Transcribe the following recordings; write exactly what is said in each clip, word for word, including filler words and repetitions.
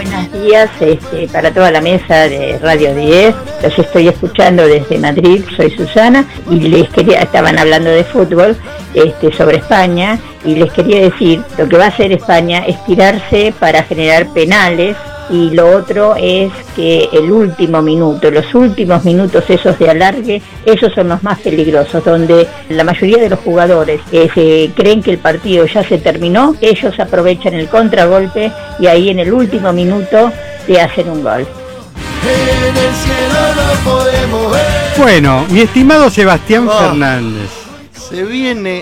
buenos días este, para toda la mesa de Radio diez. Los estoy escuchando desde Madrid, soy Susana, y les quería, estaban hablando de fútbol, este, sobre España, y les quería decir, lo que va a hacer España es tirarse para generar penales, y lo otro es que el último minuto, los últimos minutos esos de alargue, esos son los más peligrosos, donde la mayoría de los jugadores eh, se creen que el partido ya se terminó, ellos aprovechan el contragolpe y ahí en el último minuto te hacen un gol. En el cielo no podemos ver. Bueno, mi estimado Sebastián Oh, Fernández. Se viene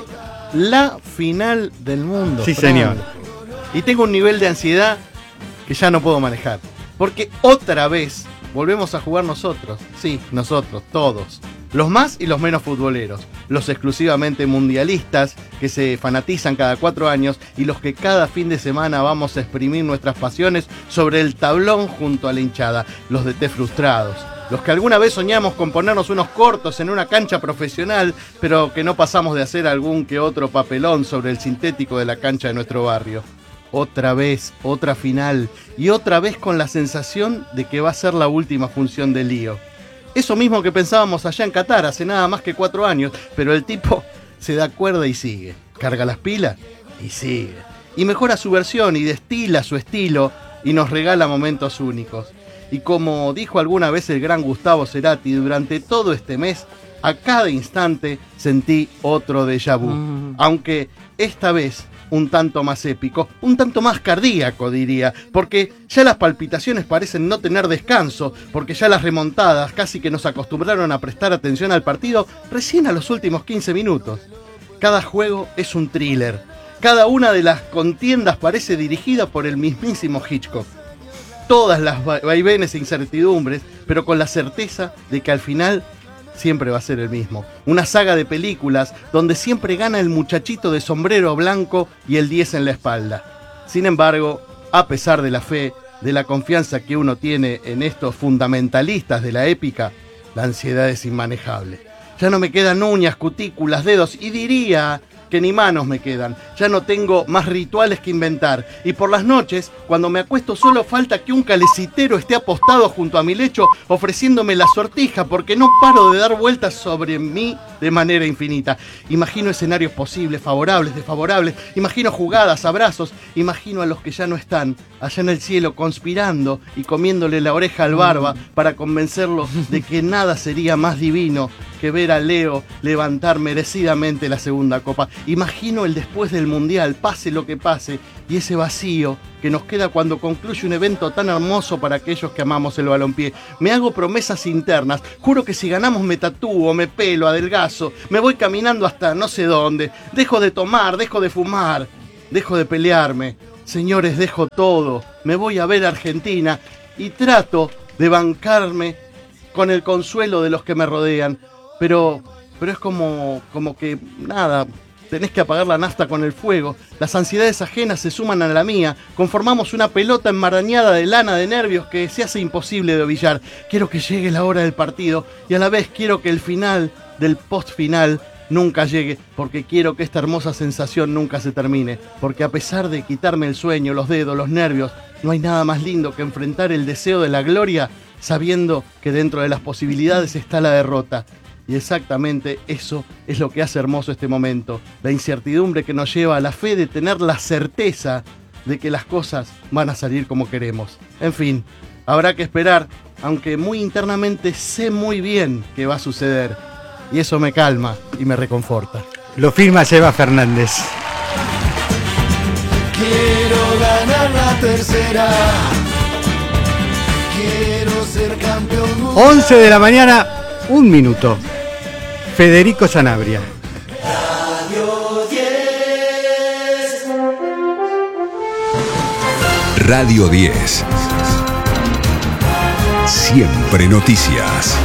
la final del mundo. Sí, Fran. señor. Y tengo un nivel de ansiedad que ya no puedo manejar. Porque otra vez volvemos a jugar nosotros. Sí, nosotros, todos. Los más y los menos futboleros. Los exclusivamente mundialistas que se fanatizan cada cuatro años y los que cada fin de semana vamos a exprimir nuestras pasiones sobre el tablón junto a la hinchada. Los de té frustrados. Los que alguna vez soñamos con ponernos unos cortos en una cancha profesional, pero que no pasamos de hacer algún que otro papelón sobre el sintético de la cancha de nuestro barrio. Otra vez, otra final, y otra vez con la sensación de que va a ser la última función de Lío. Eso mismo que pensábamos allá en Qatar hace nada más que cuatro años, pero el tipo se da cuerda y sigue. Carga las pilas y sigue. Y mejora su versión y destila su estilo y nos regala momentos únicos. Y como dijo alguna vez el gran Gustavo Cerati, durante todo este mes, a cada instante sentí otro déjà vu. Mm. Aunque esta vez un tanto más épico, un tanto más cardíaco diría, porque ya las palpitaciones parecen no tener descanso, porque ya las remontadas casi que nos acostumbraron a prestar atención al partido recién a los últimos quince minutos. Cada juego es un thriller, cada una de las contiendas parece dirigida por el mismísimo Hitchcock. Todas las vaivenes e incertidumbres, pero con la certeza de que al final siempre va a ser el mismo. Una saga de películas donde siempre gana el muchachito de sombrero blanco y el diez en la espalda. Sin embargo, a pesar de la fe, de la confianza que uno tiene en estos fundamentalistas de la épica, la ansiedad es inmanejable. Ya no me quedan uñas, cutículas, dedos y diría que ni manos me quedan. Ya no tengo más rituales que inventar. Y por las noches, cuando me acuesto, solo falta que un calecitero esté apostado junto a mi lecho ofreciéndome la sortija, porque no paro de dar vueltas sobre mí de manera infinita. Imagino escenarios posibles, favorables, desfavorables. Imagino jugadas, abrazos. Imagino a los que ya no están, allá en el cielo, conspirando y comiéndole la oreja al barba para convencerlo de que nada sería más divino que ver a Leo levantar merecidamente la segunda copa. Imagino el después del mundial, pase lo que pase, y ese vacío que nos queda cuando concluye un evento tan hermoso para aquellos que amamos el balompié. Me hago promesas internas, juro que si ganamos me tatúo, me pelo, adelgazo, me voy caminando hasta no sé dónde, dejo de tomar, dejo de fumar, dejo de pelearme. Señores, dejo todo, me voy a ver a Argentina y trato de bancarme con el consuelo de los que me rodean. Pero, pero es como, como que, nada, tenés que apagar la nafta con el fuego. Las ansiedades ajenas se suman a la mía. Conformamos una pelota enmarañada de lana de nervios que se hace imposible de ovillar. Quiero que llegue la hora del partido y a la vez quiero que el final del post-final nunca llegue, porque quiero que esta hermosa sensación nunca se termine. Porque a pesar de quitarme el sueño, los dedos, los nervios, no hay nada más lindo que enfrentar el deseo de la gloria sabiendo que dentro de las posibilidades está la derrota. Y exactamente eso es lo que hace hermoso este momento, la incertidumbre que nos lleva a la fe de tener la certeza de que las cosas van a salir como queremos. En fin, habrá que esperar, aunque muy internamente sé muy bien que va a suceder, y eso me calma y me reconforta. Lo firma Seba Fernández. Quiero ganar la tercera. Quiero ser campeón mundial. once de la mañana, un minuto. Federico Sanabria. Radio diez. Radio diez. Siempre noticias.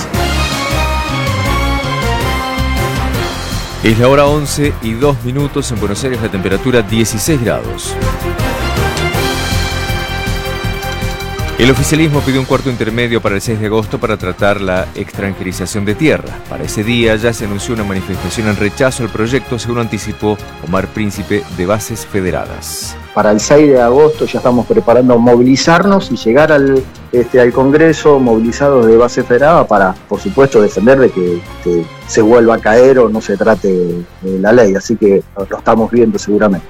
Es la hora once y dos minutos en Buenos Aires, la temperatura dieciséis grados. El oficialismo pidió un cuarto intermedio para el seis de agosto para tratar la extranjerización de tierra. Para ese día ya se anunció una manifestación en rechazo al proyecto, según anticipó Omar Príncipe de Bases Federadas. Para el seis de agosto ya estamos preparando movilizarnos y llegar al, este, al Congreso movilizados de Base Federada para, por supuesto, defender de que, que se vuelva a caer o no se trate de la ley. Así que lo estamos viendo seguramente.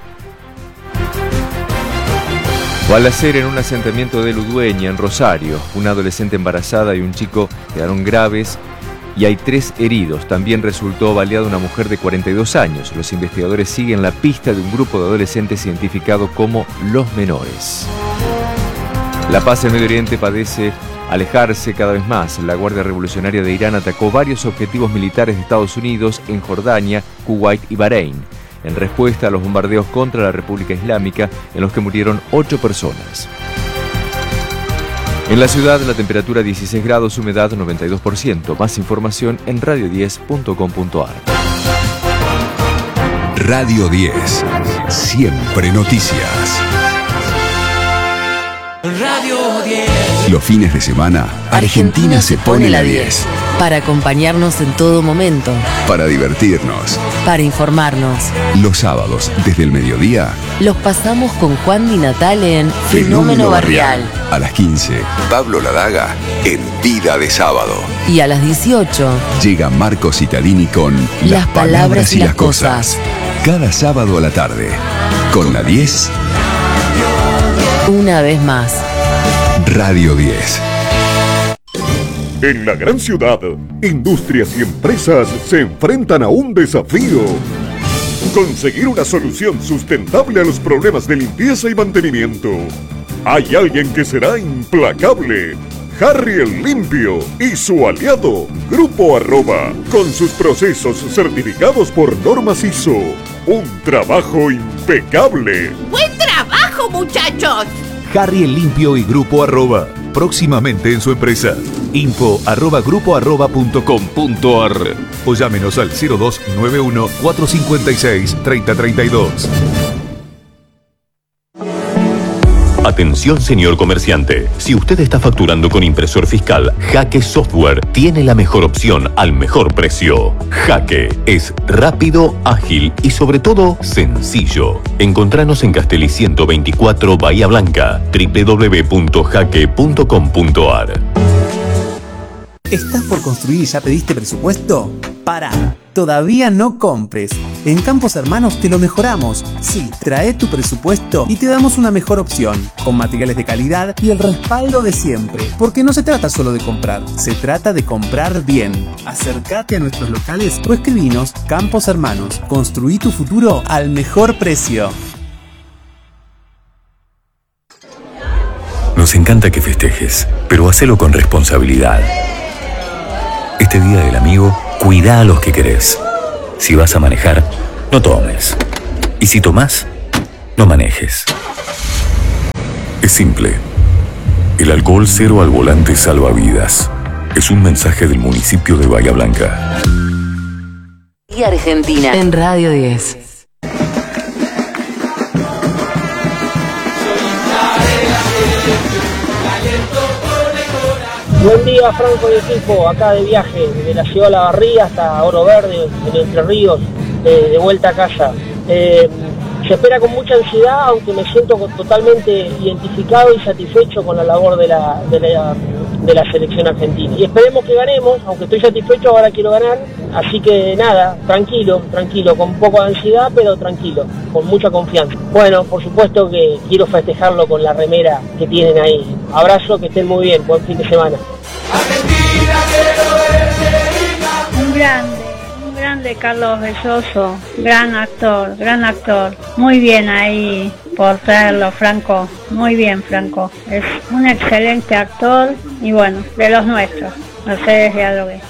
Balacer en un asentamiento de Ludueña, en Rosario. Una adolescente embarazada y un chico quedaron graves y hay tres heridos. También resultó baleada una mujer de cuarenta y dos años. Los investigadores siguen la pista de un grupo de adolescentes identificado como Los Menores. La paz en Medio Oriente padece alejarse cada vez más. La Guardia Revolucionaria de Irán atacó varios objetivos militares de Estados Unidos en Jordania, Kuwait y Bahrein, en respuesta a los bombardeos contra la República Islámica, en los que murieron ocho personas. En la ciudad, la temperatura dieciséis grados, humedad noventa y dos por ciento. Más información en radio diez punto com punto a r. Radio diez. Siempre noticias. Radio diez. Los fines de semana, Argentina se pone la diez. Para acompañarnos en todo momento. Para divertirnos. Para informarnos. Los sábados, desde el mediodía, los pasamos con Juan Di Natale en Fenómeno, Fenómeno Barrial. Barrial. A las quince, Pablo Ladaga en Vida de Sábado. Y a las dieciocho, llega Marcos Cittadini con Las, las palabras, palabras y las cosas. cosas. Cada sábado a la tarde. Con la diez. Una vez más. Radio diez. En la gran ciudad, industrias y empresas se enfrentan a un desafío. Conseguir una solución sustentable a los problemas de limpieza y mantenimiento. Hay alguien que será implacable. Harry el Limpio y su aliado, Grupo Arroba, con sus procesos certificados por normas I S O. Un trabajo impecable. ¡Buen trabajo, muchachos! Harry el Limpio y Grupo Arroba, próximamente en su empresa. Info arroba grupo arroba punto com punto a r o llámenos al cero dos nueve uno cuatro cinco seis tres cero tres dos. Atención, señor comerciante. Si usted está facturando con impresor fiscal, Jaque Software tiene la mejor opción al mejor precio. Jaque es rápido, ágil y sobre todo sencillo. Encontranos en Castelli ciento veinticuatro, Bahía Blanca, doble u doble u doble u punto jaque punto com punto a r. ¿Estás por construir y ya pediste presupuesto? Pará, todavía no compres. En Campos Hermanos te lo mejoramos. Sí, trae tu presupuesto y te damos una mejor opción, con materiales de calidad y el respaldo de siempre. Porque no se trata solo de comprar, se trata de comprar bien. Acércate a nuestros locales o escribinos. Campos Hermanos, construí tu futuro al mejor precio. Nos encanta que festejes, pero hacelo con responsabilidad. Este día del amigo, cuida a los que querés. Si vas a manejar, no tomes. Y si tomás, no manejes. Es simple. El alcohol cero al volante salva vidas. Es un mensaje del municipio de Bahía Blanca. Y Argentina en Radio diez. Buen día, Franco y equipo, acá de viaje, desde la ciudad de La Barría hasta Oro Verde, en Entre Ríos, eh, de vuelta a casa. Eh, se espera con mucha ansiedad, aunque me siento totalmente identificado y satisfecho con la labor de la, de la, de la selección argentina. Y esperemos que ganemos, aunque estoy satisfecho, ahora quiero ganar. Así que nada, tranquilo, tranquilo, con un poco de ansiedad, pero tranquilo, con mucha confianza. Bueno, por supuesto que quiero festejarlo con la remera que tienen ahí. Abrazo, que estén muy bien, buen fin de semana. Un grande, un grande Carlos Belloso, gran actor, gran actor. Muy bien ahí por traerlo, Franco, muy bien, Franco. Es un excelente actor y bueno, de los nuestros, Mercedes Diálogue.